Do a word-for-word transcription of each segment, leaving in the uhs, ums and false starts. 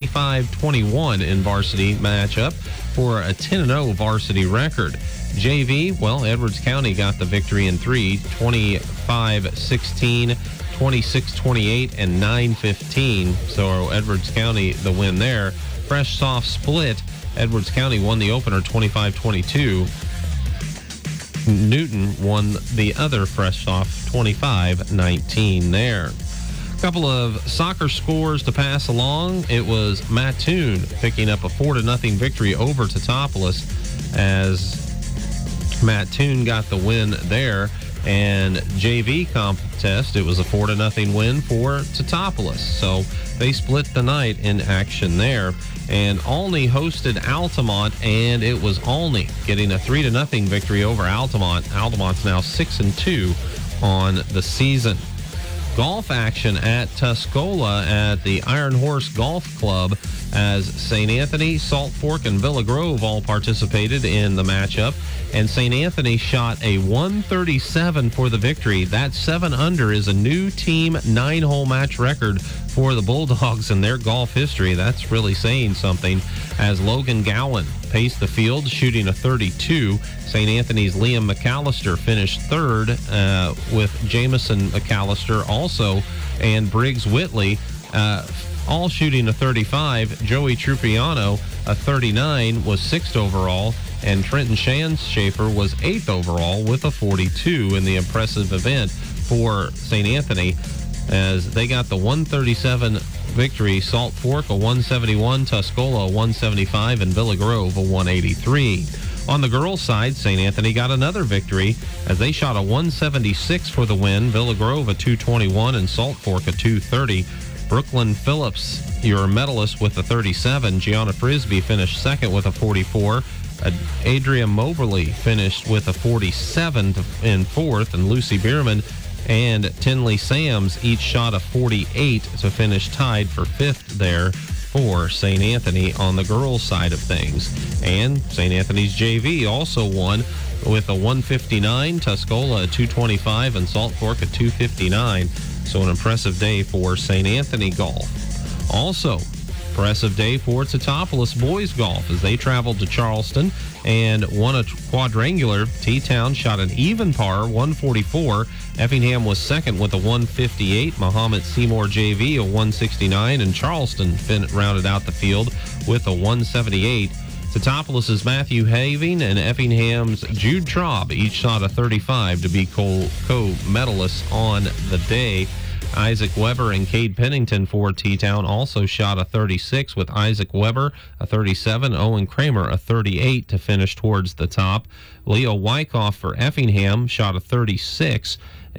twenty-five twenty-one in varsity matchup for a ten and oh varsity record. J V, well, Edwards County got the victory in three, twenty-five sixteen, twenty-six twenty-eight, and nine fifteen. So Edwards County the win there. Fresh soft split. Edwards County won the opener twenty-five twenty-two. Newton won the other fresh off twenty-five nineteen there. A couple of soccer scores to pass along. It was Mattoon picking up a four to nothing victory over Teutopolis as Mattoon got the win there. And J V contest, it was a four to nothing win for Teutopolis. So they split the night in action there. And Olney hosted Altamont, and it was Olney getting a three to nothing victory over Altamont. Altamont's now six and two on the season. Golf action at Tuscola at the Iron Horse Golf Club as Saint Anthony, Salt Fork, and Villa Grove all participated in the matchup. And Saint Anthony shot a one thirty-seven for the victory. That seven under is a new team nine-hole match record for the Bulldogs in their golf history. That's really saying something as Logan Gowan paced the field, shooting a thirty-two. Saint Anthony's Liam McAllister finished third uh, with Jamison McAllister also, and Briggs Whitley uh, all shooting a thirty-five. Joey Trupiano, a thirty-nine, was sixth overall, and Trenton Shanschafer was eighth overall with a forty-two in the impressive event for Saint Anthony as they got the one thirty-seven victory. Salt Fork a one seventy-one, Tuscola a one seventy-five, and Villa Grove a one eighty-three. On the girls' side, Saint Anthony got another victory as they shot a one seventy-six for the win. Villa Grove a two twenty-one, and Salt Fork a two thirty. Brooklyn Phillips, your medalist, with a thirty-seven. Gianna Frisbee finished second with a forty-four. Uh, Adria Moberly finished with a forty-seven to, in fourth, and Lucy Bierman and Tinley Sams each shot a forty-eight to finish tied for fifth there for Saint Anthony on the girls' side of things. And Saint Anthony's J V also won with a one fifty-nine, Tuscola a two twenty-five, and Salt Fork a two fifty-nine. So an impressive day for Saint Anthony golf. Also, impressive day for Teutopolis boys golf as they traveled to Charleston and won a quadrangular. T-Town shot an even par, one forty-four. Effingham was second with a one fifty-eight. Mahomet Seymour J V a one sixty-nine, and Charleston fin- rounded out the field with a one seventy-eight. Teutopolis' Matthew Having and Effingham's Jude Traub each shot a thirty-five to be co- co-medalists on the day. Isaac Weber and Cade Pennington for T-Town also shot a thirty-six, with Isaac Weber a thirty-seven, Owen Kramer a thirty-eight to finish towards the top. Leo Wyckoff for Effingham shot a thirty-six,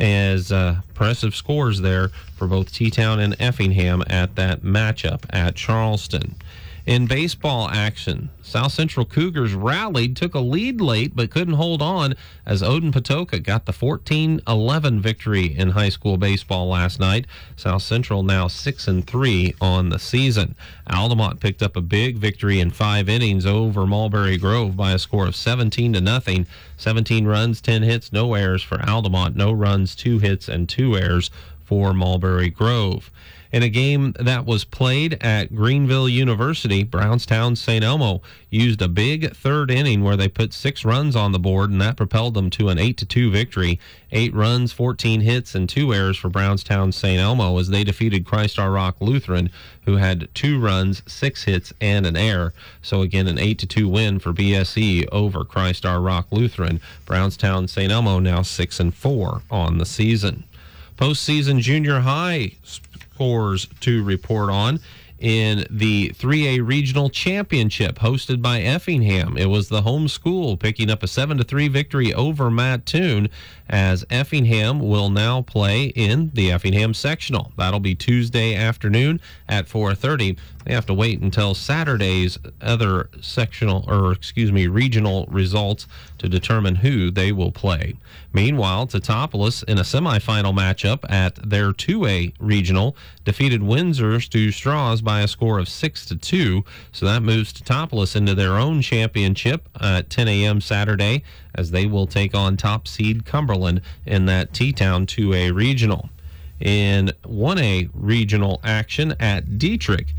as uh, impressive scores there for both T-Town and Effingham at that matchup at Charleston. In baseball action, South Central Cougars rallied, took a lead late, but couldn't hold on as Odin Patoka got the fourteen eleven victory in high school baseball last night. South Central now six and three on the season. Altamont picked up a big victory in five innings over Mulberry Grove by a score of seventeen to nothing. seventeen runs, ten hits, no errors for Altamont. No runs, two hits, and two errors for Mulberry Grove. In a game that was played at Greenville University, Brownstown Saint Elmo used a big third inning where they put six runs on the board, and that propelled them to an eight to two victory. Eight runs, fourteen hits, and two errors for Brownstown Saint Elmo as they defeated Christ Our Rock Lutheran, who had two runs, six hits, and an error. So again, an eight to two win for B S E over Christ Our Rock Lutheran. Brownstown Saint Elmo now six and four on the season. Postseason junior high scores to report on in the three A Regional Championship hosted by Effingham. It was the home school picking up a seven to three victory over Mattoon as Effingham will now play in the Effingham Sectional. That'll be Tuesday afternoon at four thirty. They have to wait until Saturday's other sectional, or excuse me, regional results to determine who they will play. Meanwhile, Teutopolis in a semifinal matchup at their two A regional defeated Windsor Stew Straws by a score of six to two. So that moves Teutopolis into their own championship at ten a.m. Saturday as they will take on top seed Cumberland in that T-Town two A regional. In one A regional action at Dietrich,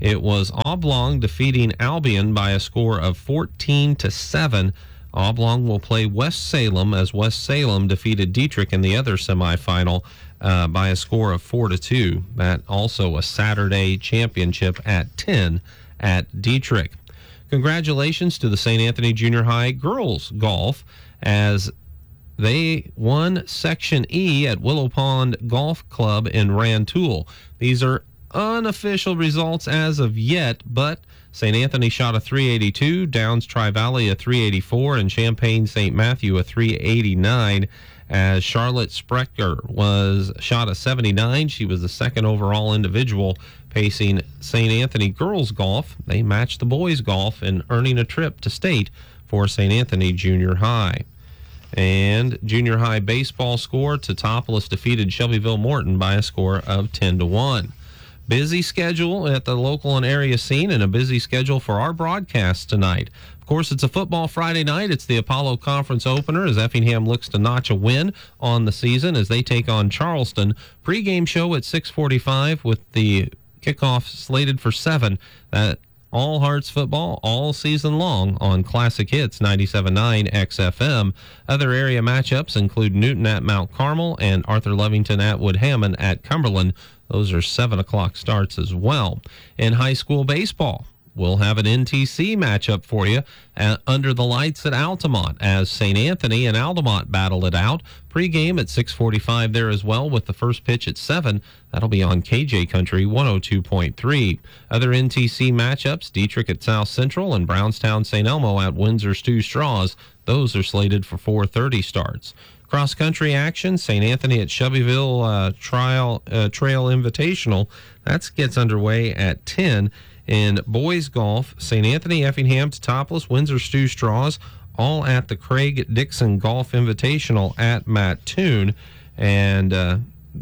It was Oblong defeating Albion by a score of fourteen to seven. Oblong will play West Salem as West Salem defeated Dietrich in the other semifinal uh, by a score of four to two. That also a Saturday championship at ten at Dietrich. Congratulations to the Saint Anthony Junior High girls golf as they won Section E at Willow Pond Golf Club in Rantoul. These are unofficial results as of yet, but Saint Anthony shot a three eighty-two, Downs Tri-Valley a three eighty-four, and Champaign Saint Matthew a three eighty-nine. As Charlotte Sprecher was shot a seventy-nine. She was the second overall individual pacing Saint Anthony girls golf. They matched the boys golf in earning a trip to state for Saint Anthony Junior High. And junior high baseball score, Teutopolis defeated Shelbyville Morton by a score of ten to one. Busy schedule at the local and area scene, and a busy schedule for our broadcast tonight. Of course, it's a football Friday night. It's the Apollo Conference opener as Effingham looks to notch a win on the season as they take on Charleston. Pre-game show at six forty-five with the kickoff slated for seven. That all Hearts football all season long on Classic Hits ninety-seven point nine X F M. Other area matchups include Newton at Mount Carmel and Arthur Levington at Wood Hammond at Cumberland. Those are seven o'clock starts as well. In high school baseball, we'll have an N T C matchup for you uh, under the lights at Altamont as Saint Anthony and Altamont battle it out. Pre-game at six forty-five there as well with the first pitch at seven. That'll be on K J Country one oh two point three. Other N T C matchups, Dietrich at South Central and Brownstown Saint Elmo at Windsor Stew Straws. Those are slated for four thirty starts. Cross-country action, Saint Anthony at Shelbyville uh, Trial, uh, Trail Invitational. That gets underway at ten. In boys golf, Saint Anthony, Effingham, Teutopolis, Windsor Stew Straws, all at the Craig Dixon Golf Invitational at Mattoon. And uh,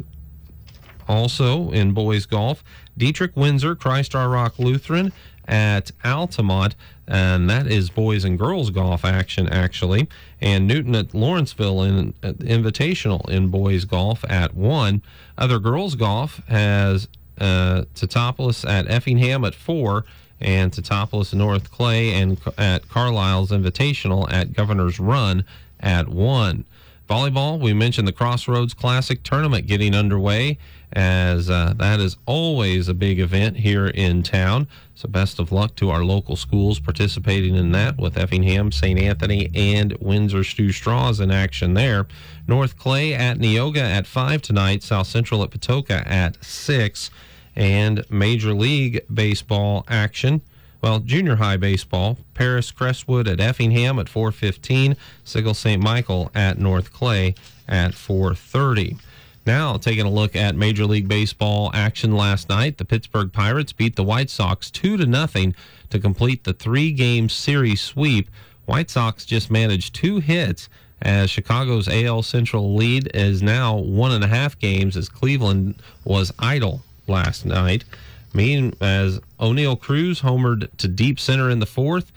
also in boys golf, Dietrich, Windsor, Christ Our Rock Lutheran at Altamont, and that is boys and girls golf action actually. And Newton at Lawrenceville in at Invitational in boys golf at one. Other girls golf has uh, Teutopolis at Effingham at four, and Teutopolis North Clay and at Carlisle's Invitational at Governor's Run at one. Volleyball, we mentioned the Crossroads Classic tournament getting underway as uh, that is always a big event here in town. So best of luck to our local schools participating in that with Effingham, Saint Anthony, and Windsor Stew Straws in action there. North Clay at Neoga at five tonight, South Central at Patoka at six, and Major League Baseball action. Well, junior high baseball, Paris Crestwood at Effingham at four fifteen, Sigel Saint Michael at North Clay at four thirty. Now, taking a look at Major League Baseball action last night, the Pittsburgh Pirates beat the White Sox two to nothing to complete the three-game series sweep. White Sox just managed two hits as Chicago's A L Central lead is now one and a half games as Cleveland was idle last night. Mean as O'Neill Cruz homered to deep center in the fourth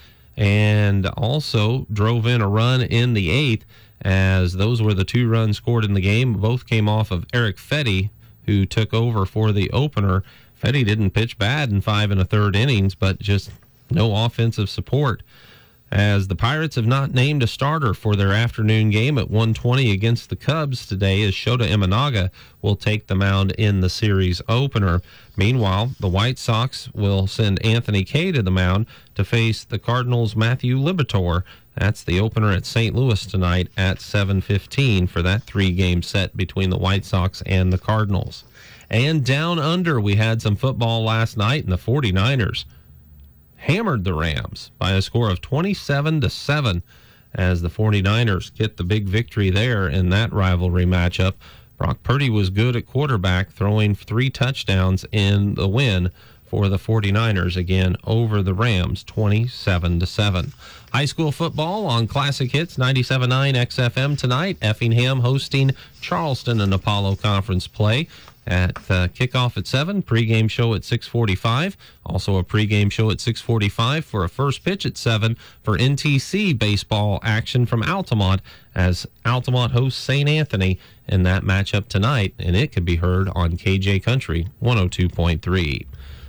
and also drove in a run in the eighth, as those were the two runs scored in the game. Both came off of Eric Fetty, who took over for the opener. Fetty didn't pitch bad in five and a third innings, but just no offensive support. As the Pirates have not named a starter for their afternoon game at one twenty against the Cubs today, as Shota Imanaga will take the mound in the series opener. Meanwhile, the White Sox will send Anthony Kay to the mound to face the Cardinals' Matthew Liberatore. That's the opener at Saint Louis tonight at seven fifteen for that three-game set between the White Sox and the Cardinals. And down under, we had some football last night, and the forty-niners hammered the Rams by a score of twenty-seven to seven as the forty-niners get the big victory there in that rivalry matchup. Brock Purdy was good at quarterback, throwing three touchdowns in the win for the forty-niners, again over the Rams, twenty-seven to seven. High school football on Classic Hits ninety-seven point nine X F M tonight. Effingham hosting Charleston in Apollo Conference play at uh, kickoff at seven, pregame show at six forty-five. Also a pregame show at six forty-five for a first pitch at seven for N T C baseball action from Altamont as Altamont hosts Saint Anthony in that matchup tonight, and it can be heard on K J Country one oh two point three.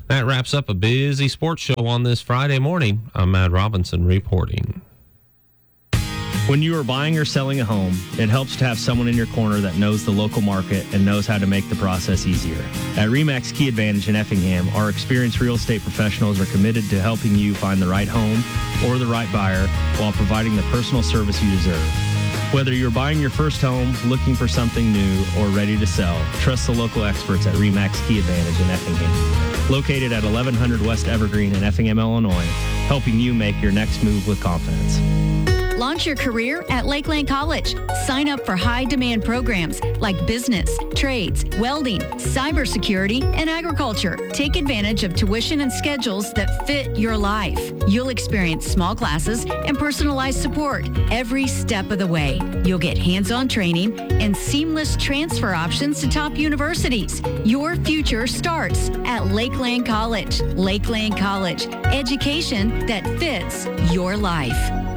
That wraps up a busy sports show on this Friday morning. I'm Matt Robinson reporting. When you are buying or selling a home, it helps to have someone in your corner that knows the local market and knows how to make the process easier. At RE/MAX Key Advantage in Effingham, our experienced real estate professionals are committed to helping you find the right home or the right buyer while providing the personal service you deserve. Whether you're buying your first home, looking for something new, or ready to sell, trust the local experts at RE/MAX Key Advantage in Effingham. Located at eleven hundred West Evergreen in Effingham, Illinois, helping you make your next move with confidence. Launch your career at Lakeland College. Sign up for high-demand programs like business, trades, welding, cybersecurity, and agriculture. Take advantage of tuition and schedules that fit your life. You'll experience small classes and personalized support every step of the way. You'll get hands-on training and seamless transfer options to top universities. Your future starts at Lakeland College. Lakeland College, education that fits your life.